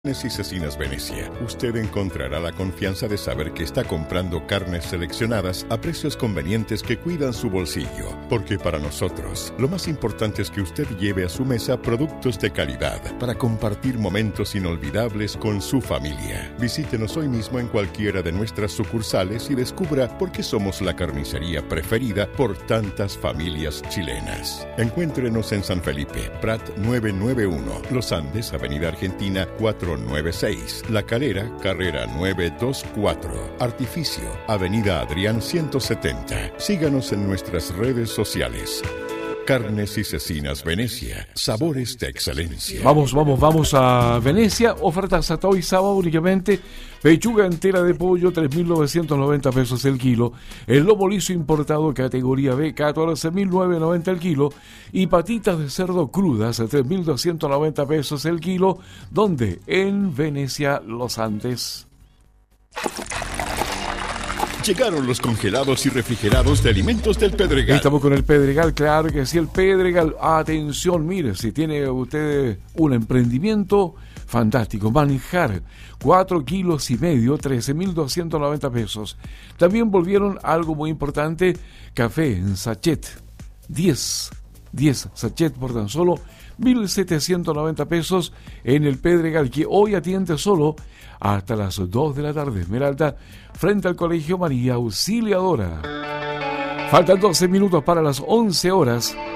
Carnes y Cecinas Venecia. Usted encontrará la confianza de saber que está comprando carnes seleccionadas a precios convenientes que cuidan su bolsillo. Porque para nosotros, lo más importante es que usted lleve a su mesa productos de calidad para compartir momentos inolvidables con su familia. Visítenos hoy mismo en cualquiera de nuestras sucursales y descubra por qué somos la carnicería preferida por tantas familias chilenas. Encuéntrenos en San Felipe, Prat 991, Los Andes, Avenida Argentina 496, La Calera, Carrera 924, Artificio, Avenida Adrián 170. Síganos en nuestras redes sociales. Carnes y Cecinas Venecia, sabores de excelencia. Vamos a Venecia. Ofertas hasta hoy sábado únicamente. Pechuga entera de pollo, 3.990 pesos el kilo. El lomo liso importado categoría B, 14.990 el kilo. Y patitas de cerdo crudas, 3.290 pesos el kilo. ¿Dónde? En Venecia, Los Andes. Llegaron los congelados y refrigerados de alimentos del Pedregal. Estamos con el Pedregal, claro que sí, el Pedregal. Atención, mire, si tiene usted un emprendimiento, fantástico. Manjar, 4 kilos y medio, 13.290 pesos. También volvieron algo muy importante, café en sachet, 10 sachet por tan solo 1.790 pesos en el Pedregal, que hoy atiende solo hasta las 2 de la tarde. Esmeralda, frente al Colegio María Auxiliadora. Faltan 12 minutos para las 11 horas.